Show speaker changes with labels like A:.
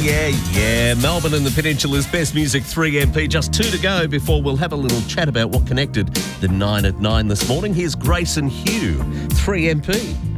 A: yeah. Melbourne and the Peninsula's best music, 3MP. Just 2 to go before we'll have a little chat about what connected the 9 at 9 this morning. Here's Grace and Hugh, 3MP.